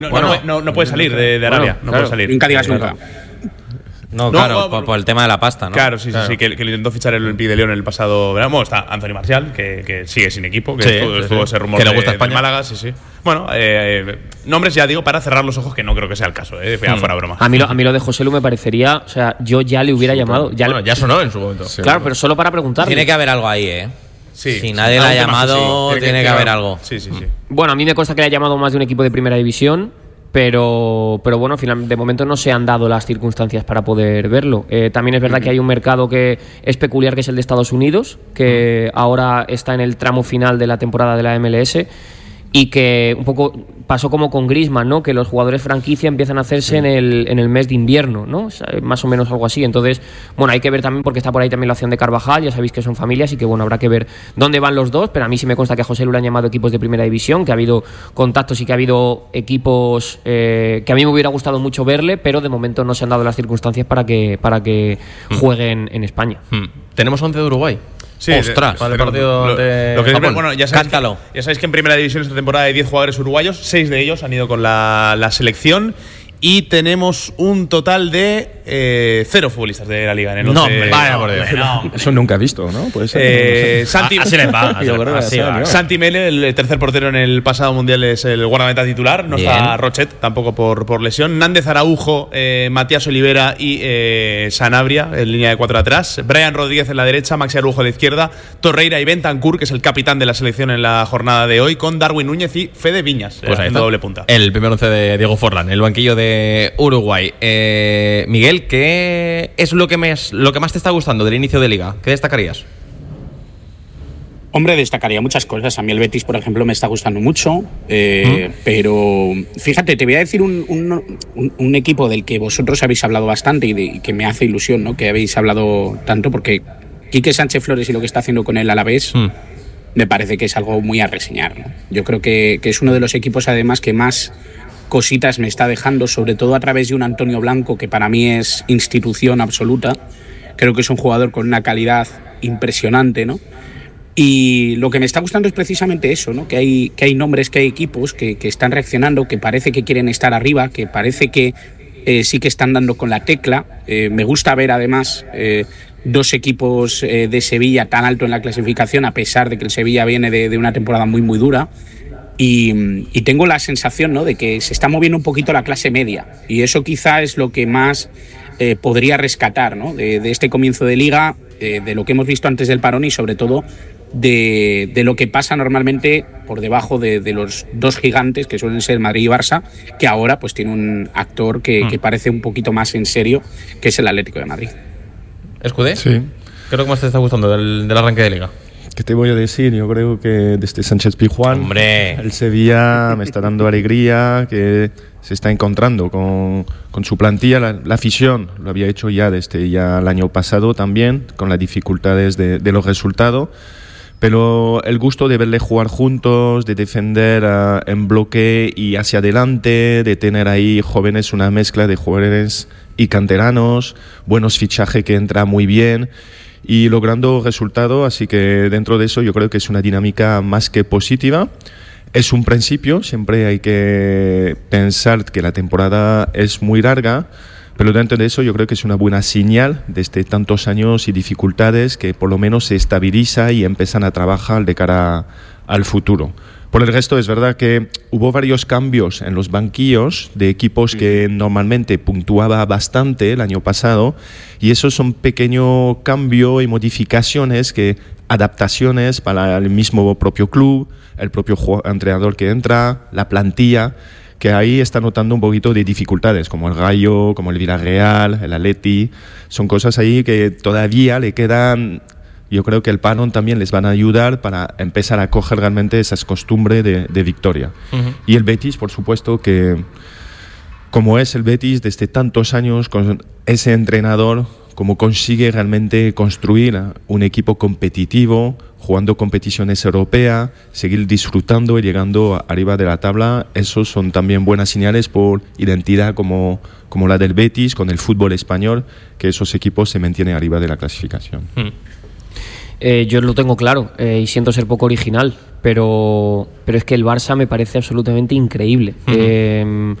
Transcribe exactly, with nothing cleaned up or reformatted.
No, bueno, no, no, no puede salir de, de Arabia, bueno, no claro, puede salir. Nunca digas nunca. No, no, claro, no, por, por el tema de la pasta, ¿no? Claro, sí, claro. sí, sí, que, que lo intentó fichar el Olympique de Lyon en el pasado verano. Bueno, está Anthony Martial, que, que sigue sin equipo, que sí, estuvo, sí, estuvo sí. ese rumor que le de, gusta de España. Málaga, sí, sí. Bueno, eh, nombres ya digo para cerrar los ojos, que no creo que sea el caso, eh, mm. fuera broma. A mí, lo, a mí lo de José Lu me parecería, o sea, yo ya le hubiera sí, llamado. Ya bueno, le, ya sonó en su momento. Sí, claro, pero solo para preguntarle. Tiene que haber algo ahí, ¿eh? Sí, si nadie sí, le ha llamado, sí, tiene, tiene que, que haber algo. Sí, sí, sí. Bueno, a mí me consta que le ha llamado más de un equipo de primera división. Pero, pero bueno, de momento no se han dado las circunstancias para poder verlo. Eh, también es verdad uh-huh. que hay un mercado que es peculiar, que es el de Estados Unidos, que uh-huh. ahora está en el tramo final de la temporada de la M L S y que un poco pasó como con Griezmann, ¿no? Que los jugadores franquicia empiezan a hacerse sí. en, el, en el mes de invierno, ¿no? O sea, más o menos algo así. Entonces, bueno, hay que ver también, porque está por ahí también la opción de Carvajal, ya sabéis que son familias y que, bueno, habrá que ver dónde van los dos, pero a mí sí me consta que a José Lu le han llamado equipos de primera división, que ha habido contactos y que ha habido equipos eh, que a mí me hubiera gustado mucho verle, pero de momento no se han dado las circunstancias para que, para que mm. jueguen en España. Mm. ¿Tenemos once de Uruguay? Sí, ostras, vale, el partido lo, de lo que es, bueno, ya sabéis, Cántalo. Que, ya sabéis que en primera división esta temporada hay diez jugadores uruguayos, seis de ellos han ido con la, la selección y tenemos un total de eh, cero futbolistas de la liga en el no, once. Vaya por Dios. No, eso nunca he visto, ¿no? Puede ser. Eh, Santi, así les va. Así, así va. Santi Mele, el tercer portero en el pasado mundial, es el guardameta titular. No Bien. Está Rochet, tampoco por, por lesión. Nández Araujo, eh, Matías Olivera y eh, Sanabria en línea de cuatro atrás. Brian Rodríguez en la derecha, Maxi Araujo a la izquierda. Torreira y Bentancur, que es el capitán de la selección en la jornada de hoy, con Darwin Núñez y Fede Viñas, pues eh, en doble punta. El primer once de Diego Forlán, el banquillo de Uruguay. Eh, Miguel, ¿qué es lo que, me, lo que más te está gustando del inicio de liga? ¿Qué destacarías? Hombre, destacaría muchas cosas. A mí el Betis, por ejemplo, me está gustando mucho, eh, ¿Mm? pero fíjate, te voy a decir un, un, un, un equipo del que vosotros habéis hablado bastante y, de, y que me hace ilusión, ¿no? Que habéis hablado tanto, porque Quique Sánchez Flores y lo que está haciendo con el Alavés ¿Mm? me parece que es algo muy a reseñar, ¿no? Yo creo que, que es uno de los equipos, además, que más cositas me está dejando, sobre todo a través de un Antonio Blanco, que para mí es institución absoluta. Creo que es un jugador con una calidad impresionante, ¿no? Y lo que me está gustando es precisamente eso, ¿no? Que hay, que hay nombres, que hay equipos que, que están reaccionando, que parece que quieren estar arriba, que parece que eh, sí que están dando con la tecla. Eh, me gusta ver, además, eh, dos equipos eh, de Sevilla tan alto en la clasificación, a pesar de que el Sevilla viene de, de una temporada muy, muy dura. Y, y tengo la sensación, ¿no?, de que se está moviendo un poquito la clase media, y eso quizá es lo que más eh, podría rescatar, ¿no?, de, de este comienzo de liga, eh, de lo que hemos visto antes del parón y sobre todo de, de lo que pasa normalmente por debajo de, de los dos gigantes que suelen ser Madrid y Barça, que ahora pues tiene un actor que, mm. que parece un poquito más en serio, que es el Atlético de Madrid. ¿Escudé? Sí. ¿Qué es lo que más te está gustando del, del arranque de liga? ¿Qué te voy a decir? Yo creo que desde Sánchez Pizjuán, ¡hombre!, el Sevilla me está dando alegría, que se está encontrando con, con su plantilla. La, la afición lo había hecho ya desde ya el año pasado también, con las dificultades de, de los resultados. Pero el gusto de verle jugar juntos, de defender uh, en bloque y hacia adelante, de tener ahí jóvenes, una mezcla de jóvenes y canteranos, buenos fichajes que entra muy bien y logrando resultados, así que dentro de eso yo creo que es una dinámica más que positiva. Es un principio, siempre hay que pensar que la temporada es muy larga, pero dentro de eso yo creo que es una buena señal desde tantos años y dificultades, que por lo menos se estabiliza y empiezan a trabajar de cara al futuro. Por el resto es verdad que hubo varios cambios en los banquillos de equipos que normalmente puntuaba bastante el año pasado, y esos son pequeños cambios y modificaciones, que adaptaciones para el mismo propio club, el propio entrenador que entra, la plantilla, que ahí está notando un poquito de dificultades, como el Rayo, como el Villarreal, el Atleti. Son cosas ahí que todavía le quedan. Yo creo que el parón también les van a ayudar para empezar a coger realmente esas costumbres de, de victoria. Uh-huh. Y el Betis, por supuesto, que como es el Betis desde tantos años, con ese entrenador, como consigue realmente construir un equipo competitivo, jugando competiciones europeas, seguir disfrutando y llegando arriba de la tabla, esos son también buenas señales por identidad como, como la del Betis, con el fútbol español, que esos equipos se mantienen arriba de la clasificación. Uh-huh. Eh, yo lo tengo claro eh, y siento ser poco original, pero, pero es que el Barça me parece absolutamente increíble. Uh-huh. eh,